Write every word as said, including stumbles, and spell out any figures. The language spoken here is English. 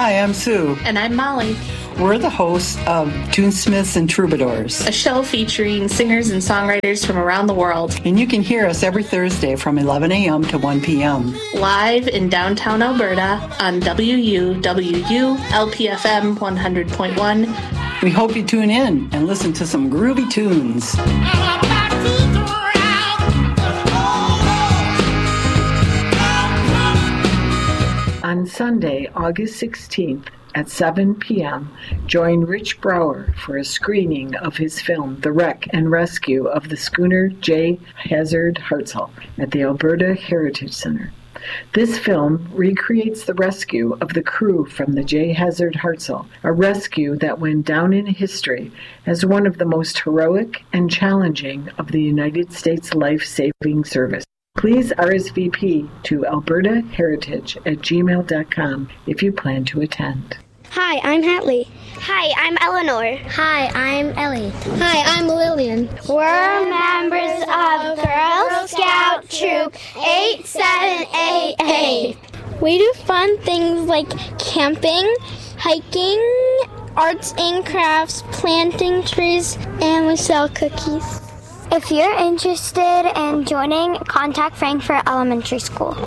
Hi, I'm Sue. And I'm Molly. We're the hosts of Tunesmiths and Troubadours, a show featuring singers and songwriters from around the world. And you can hear us every Thursday from eleven a.m. to one p.m. Live in downtown Alberta on W U W U L P F M one hundred point one. We hope you tune in and listen to some groovy tunes. On Sunday, August sixteenth, at seven p.m., join Rich Brower for a screening of his film, The Wreck and Rescue of the Schooner J. Hazard Hartzell at the Alberta Heritage Centre. This film recreates the rescue of the crew from the J. Hazard Hartzell, a rescue that went down in history as one of the most heroic and challenging of the United States life-saving service. Please R S V P to albertaheritage at gmail dot com if you plan to attend. Hi, I'm Hatley. Hi, I'm Eleanor. Hi, I'm Ellie. Hi, I'm Lillian. We're members of Girl Scout Troop eight seven eight eight. We do fun things like camping, hiking, arts and crafts, planting trees, and we sell cookies. If you're interested in joining, contact Frankfort Elementary School.